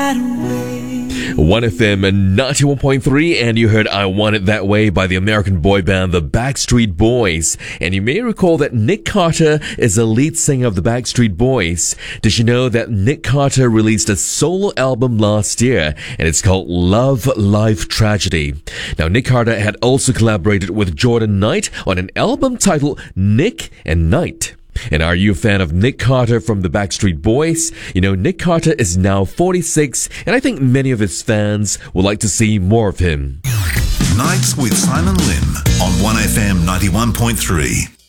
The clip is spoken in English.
that way. 1FM and 91.3, and you heard I Want It That Way by the American boy band The Backstreet Boys. And you may recall that Nick Carter is the lead singer of The Backstreet Boys. Did you know that Nick Carter released a solo album last year, and it's called Love, Life, Tragedy? Now, Nick Carter had also collaborated with Jordan Knight on an album titled Nick and Knight. And are you a fan of Nick Carter from the Backstreet Boys? You know, Nick Carter is now 46, and I think many of his fans would like to see more of him. Nights with Simon Lim on 1FM 91.3.